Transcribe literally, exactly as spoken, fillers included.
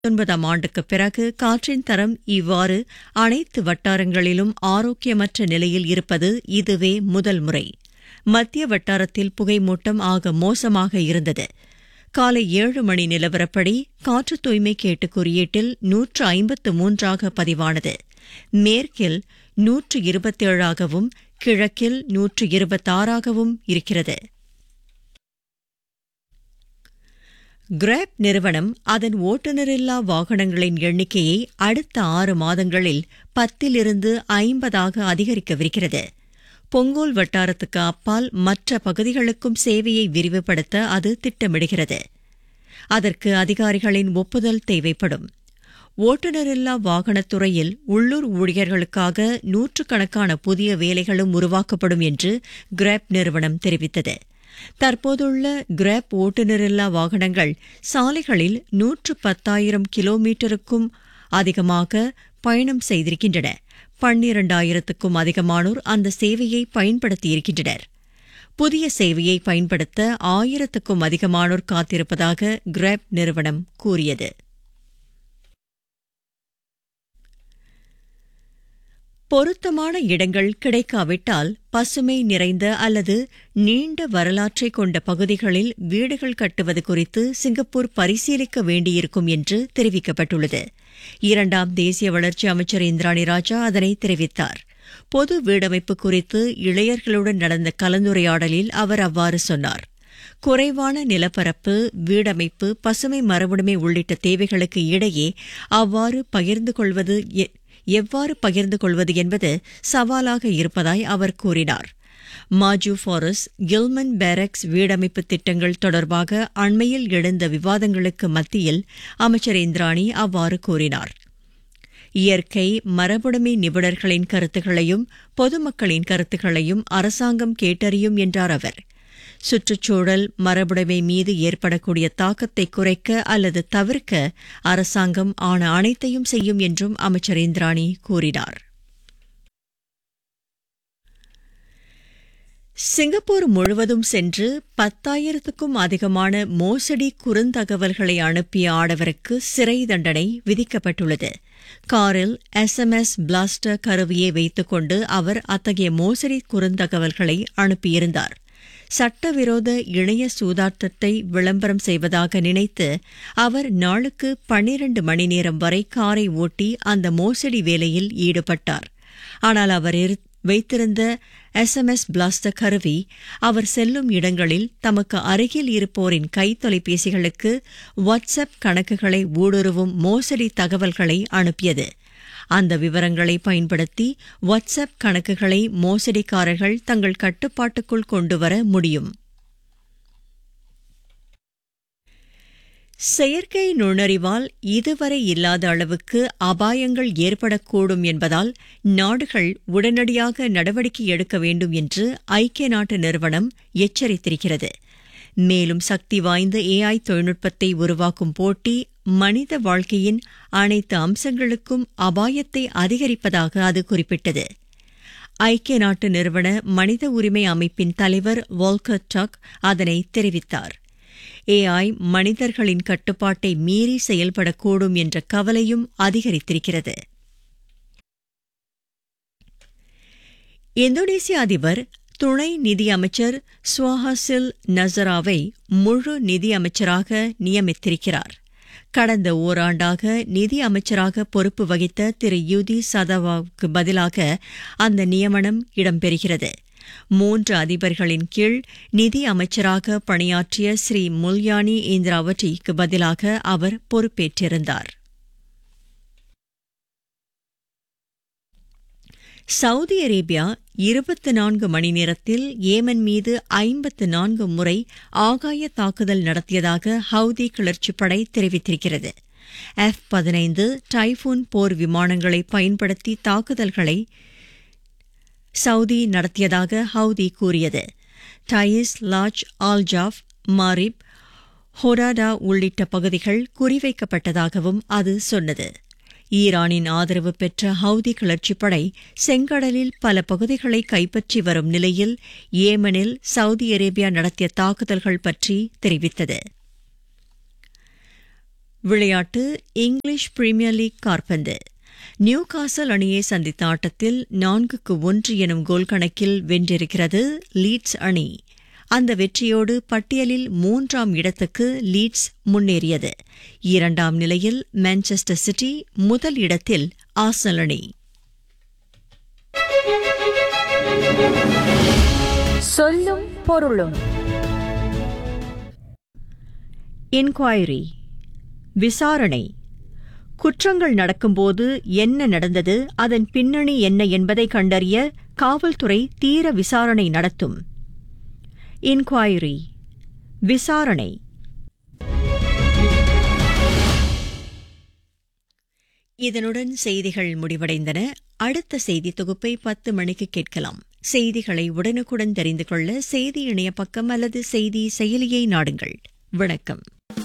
ஒன்பதாம் ஆண்டுக்குப் பிறகு காற்றின் தரம் இவ்வாறு அனைத்து வட்டாரங்களிலும் ஆரோக்கியமற்ற நிலையில் இருப்பது இதுவே முதல் முறை. மத்திய வட்டாரத்தில் புகைமூட்டம் ஆக மோசமாக இருந்தது. காலை ஏழு மணி நிலவரப்படி காற்று தூய்மை கேட்டு குறியீட்டில் நூற்று ஐம்பத்து மூன்றாக பதிவானது. மேற்கில் நூற்று இருபத்தேழாகவும் கிழக்கில் நூற்று இருபத்தாறாகவும் இருக்கிறது. கிராப் நிறுவனம் அதன் ஓட்டுநரில்லா வாகனங்களின் எண்ணிக்கையை அடுத்த ஆறு மாதங்களில் பத்திலிருந்து ஐம்பதாக அதிகரிக்கவிருக்கிறது. பொங்கோல் வட்டாரத்துக்கு அப்பால் மற்ற பகுதிகளுக்கும் சேவையை விரிவுபடுத்த அது திட்டமிடுகிறது. அதற்கு அதிகாரிகளின் ஒப்புதல் தேவைப்படும். ஓட்டுநரில்லா வாகனத்துறையில் உள்ளூர் ஊழியர்களுக்காக நூற்றுக்கணக்கான புதிய வேலைகளும் உருவாக்கப்படும் என்று கிராப் நிறுவனம் தெரிவித்தது. தற்போதுள்ள கிராப் ஓட்டுநரில்லா வாகனங்கள் சாலைகளில் நூற்று பத்தாயிரம் கிலோமீட்டருக்கும் அதிகமாக பயணம் செய்திருக்கின்றன. பன்னிரண்டாயிரத்துக்கும் அதிகமானோர் அந்த சேவையை பயன்படுத்தியிருக்கின்றனர். புதிய சேவையை பயன்படுத்த ஆயிரத்துக்கும் அதிகமானோர் காத்திருப்பதாக கிராப் நிறுவனம் கூறியது. பொருத்தமான இடங்கள் கிடைக்காவிட்டால் பசுமை நிறைந்த அல்லது நீண்ட வரலாற்றை கொண்ட பகுதிகளில் வீடுகள் கட்டுவது குறித்து சிங்கப்பூர் பரிசீலிக்க வேண்டியிருக்கும் என்று தெரிவிக்கப்பட்டுள்ளது. இரண்டாம் தேசிய வளர்ச்சி அமைச்சர் இந்திராணி ராஜா அதனை தெரிவித்தார். பொது வீடமைப்பு குறித்து இளையர்களுடன் நடந்த கலந்துரையாடலில் அவர் அவ்வாறு சொன்னார். குறைவான நிலப்பரப்பு, வீடமைப்பு, பசுமை மரபுடைமை உள்ளிட்ட தேவைகளுக்கு இடையே அவ்வாறு பகிர்ந்து கொள்வது எவ்வாறு பகிர்ந்து கொள்வது என்பது சவாலாக இருப்பதாய் அவர் கூறினார். மாஜு ஃபாரஸ்ட், கில்மன் பேரக்ஸ் வீடமைப்பு திட்டங்கள் தொடர்பாக அண்மையில் எழுந்த விவாதங்களுக்கு மத்தியில் அமைச்சர் இந்திராணி அவ்வாறு கூறினார். இயற்கை, மரபுடைமை நிபுணர்களின் கருத்துக்களையும் பொதுமக்களின் கருத்துக்களையும் அரசாங்கம் கேட்டறியும் என்றார் அவர். சுற்றுச்சூழல், மரபுடைமை மீது ஏற்படக்கூடிய தாக்கத்தை குறைக்க அல்லது தவிர்க்க அரசாங்கம் ஆன அனைத்தையும் செய்யும் என்றும் அமைச்சர் இந்திராணி கூறினார். சிங்கப்பூர் முழுவதும் சென்று பத்தாயிரத்துக்கும் அதிகமான மோசடி குறுந்தகவல்களை அனுப்பிய ஆடவருக்கு சிறை தண்டனை விதிக்கப்பட்டுள்ளது. காரில் எஸ் எம் எஸ் பிளாஸ்டர் கருவியை வைத்துக் கொண்டு அவர் அத்தகைய மோசடி குறுந்தகவல்களை அனுப்பியிருந்தார். சட்டவிரோத இணைய சூதாட்டத்தை விளம்பரம் செய்வதாக நினைத்து அவர் நாளுக்கு பன்னிரண்டு மணி நேரம் வரை காரை ஓட்டி அந்த மோசடி வேலையில் ஈடுபட்டார். ஆனால் அவர் வைத்திருந்த எஸ் எம் எஸ் பிளாஸ்டர் கருவி அவர் செல்லும் இடங்களில் தமக்கு அருகில் இருப்போரின் கை தொலைபேசிகளுக்கு வாட்ஸ்அப் கணக்குகளை ஊடுருவும் மோசடி தகவல்களை அனுப்பியது. அந்த விவரங்களை பயன்படுத்தி வாட்ஸ்அப் கணக்குகளை மோசடிக்காரர்கள் தங்கள் கட்டுப்பாட்டுக்குள் கொண்டுவர முடியும். செயற்கை நுண்ணறிவால் இதுவரை இல்லாத அளவுக்கு அபாயங்கள் ஏற்படக்கூடும் என்பதால் நாடுகள் உடனடியாக நடவடிக்கை எடுக்க வேண்டும் என்று ஐக்கிய நாட்டு நிறுவனம் எச்சரித்திருக்கிறது. மேலும் சக்தி வாய்ந்த ஏஐ தொழில்நுட்பத்தை உருவாக்கும் போட்டி மனித வாழ்க்கையின் அனைத்து அம்சங்களுக்கும் அபாயத்தை அதிகரிப்பதாக அது குறிப்பிட்டது. ஐக்கிய நாட்டு நிறுவன மனித உரிமை அமைப்பின் தலைவர் வால்கர் டக் அதனை தெரிவித்தார். ஏஐ மனிதர்களின் கட்டுப்பாட்டை மீறி செயல்படக்கூடும் என்ற கவலையும் அதிகரித்திருக்கிறது. இந்தோனேசிய அதிபர் துணை நிதி அமைச்சர் சுவாஹசில் நசராவை முழு நிதி அமைச்சராக நியமித்திருக்கிறார். கடந்த ஓராண்டாக நிதி அமைச்சராக பொறுப்பு வகித்த திரு யூதி சதவாவுக்கு பதிலாக அந்த நியமனம் இடம்பெறுகிறது. மூன்று அதிபர்களின் கீழ் நிதி அமைச்சராக பணியாற்றிய ஸ்ரீ முல்யானி இந்திராவட்டிக்கு பதிலாக அவர் பொறுப்பேற்றிருந்தார். சவுதி அரேபியா இருபத்தி நான்கு மணி நேரத்தில் ஏமன் மீது ஐம்பத்து நான்கு முறை ஆகாய தாக்குதல் நடத்தியதாக ஹவுதி கிளர்ச்சிப்படை தெரிவித்திருக்கிறது. எஃப் பதினைந்து டைபூன் போர் விமானங்களை பயன்படுத்தி தாக்குதல்களை சவுதி நடத்தியதாக ஹவுதி கூறியது. டைஸ், லாஜ், ஆல்ஜாஃப், மாரிப், ஹொடாடா உள்ளிட்ட பகுதிகள் குறிவைக்கப்பட்டதாகவும் அது சொன்னது. ஈரானின் ஆதரவு பெற்ற ஹவுதி கிளர்ச்சிப்படை செங்கடலில் பல பகுதிகளை கைப்பற்றி வரும் நிலையில் ஏமனில் சவுதி அரேபியா நடத்திய தாக்குதல்கள் பற்றி தெரிவித்தது. விளையாட்டு இங்கிலீஷ் பிரீமியர் லீக் காற்பந்து. நியூ காசல் அணியை சந்தித்த ஆட்டத்தில் நான்குக்கு ஒன்று எனும் கோல் கணக்கில் வென்றிருக்கிறது லீட்ஸ் அணி. அந்த வெற்றியோடு பட்டியலில் மூன்றாம் இடத்துக்கு லீட்ஸ் முன்னேறியது. இரண்டாம் நிலையில் மான்செஸ்டர் சிட்டி, முதல் இடத்தில் ஆர்சனல் அணி. சொல்லும் பொருளும். என்குவைரி, விசாரணை. குற்றங்கள் நடக்கும்போது என்ன நடந்தது, அதன் பின்னணி என்ன என்பதை கண்டறிய காவல்துறை தீர விசாரணை நடத்தும். இன்குவைரி, விசாரணை. இதனுடன் செய்திகள் முடிவடைந்தன. அடுத்த செய்தி தொகுப்பை பத்து மணிக்கு கேட்கலாம். செய்திகளை உடனுக்குடன் தெரிந்து கொள்ள செய்தி இணைய பக்கம் அல்லது செய்தி செயலியை நாடுங்கள். வணக்கம்.